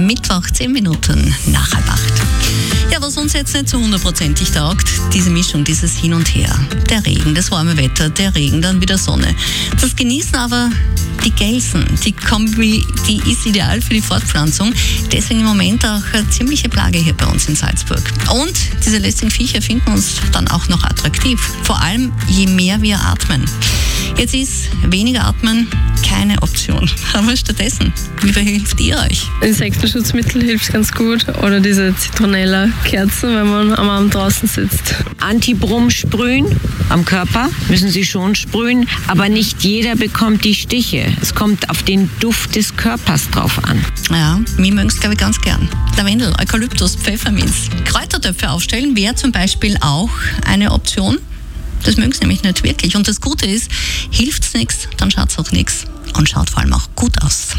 Mittwoch, 10 Minuten nach 7:30. Ja, was uns jetzt nicht so 100%ig taugt, diese Mischung, dieses Hin und Her. Der Regen, das warme Wetter, der Regen, dann wieder Sonne. Das genießen aber die Gelsen. Die Kombi, die ist ideal für die Fortpflanzung. Deswegen im Moment auch eine ziemliche Plage hier bei uns in Salzburg. Und diese lästigen Viecher finden uns dann auch noch attraktiv. Vor allem, je mehr wir atmen. Jetzt ist weniger atmen keine Option. Aber stattdessen, wie verhilft ihr euch? Insektenschutzmittel hilft ganz gut. Oder diese Zitronella-Kerzen, wenn man am Abend draußen sitzt. Antibrum sprühen am Körper, müssen Sie schon sprühen. Aber nicht jeder bekommt die Stiche. Es kommt auf den Duft des Körpers drauf an. Ja, mir mögen es, glaube ich, ganz gern. Lavendel, Eukalyptus, Pfefferminz. Kräutertöpfe aufstellen wäre zum Beispiel auch eine Option. Das mögen sie nämlich nicht wirklich. Und das Gute ist, hilft's nichts, dann schaut's auch nichts. Und schaut vor allem auch gut aus.